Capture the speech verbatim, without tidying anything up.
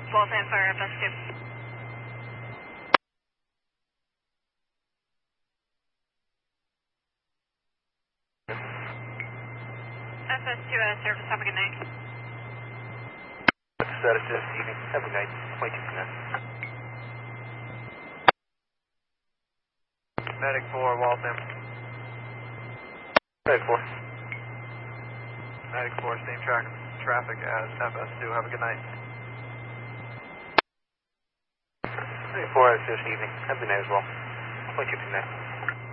Waltham for F S two. F S two out of service, have a good night. Status this evening, have a good night, twenty-two percent. Medic four, Waltham. Medic four. Medic four, same track traffic as F S two, have a good night. Medic four out of this evening, have a good night as well, twenty-two percent.